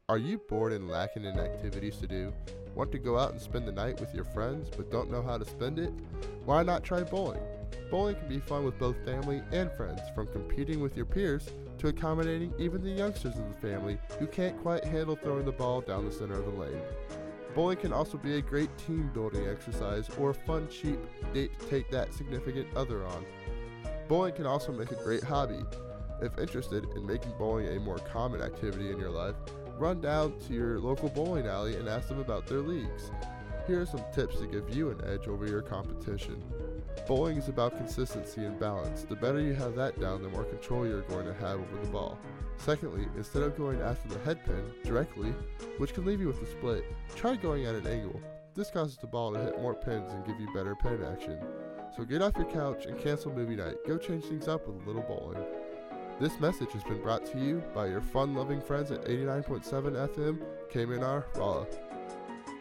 Are you bored and lacking in activities to do? Want to go out and spend the night with your friends but don't know how to spend it? Why not try bowling? Bowling can be fun with both family and friends, from competing with your peers to accommodating even the youngsters of the family who can't quite handle throwing the ball down the center of the lane. Bowling can also be a great team building exercise or a fun, cheap date to take that significant other on. Bowling can also make a great hobby. If interested in making bowling a more common activity in your life, run down to your local bowling alley and ask them about their leagues. Here are some tips to give you an edge over your competition. Bowling is about consistency and balance. The better you have that down, the more control you're going to have over the ball. Secondly, instead of going after the head pin directly, which can leave you with a split, try going at an angle. This causes the ball to hit more pins and give you better pin action. So get off your couch and cancel movie night. Go change things up with a little bowling. This message has been brought to you by your fun-loving friends at 89.7 FM, KMNR, Rolla.